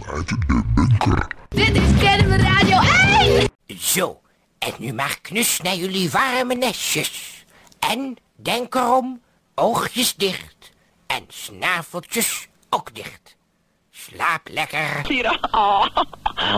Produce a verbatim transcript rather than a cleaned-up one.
uit de bunker. Dit is Kennen we Radio één! Zo, en nu maar knus naar jullie warme nestjes. En denk erom, oogjes dicht en snaveltjes ook dicht. Slaap lekker. Hier, oh.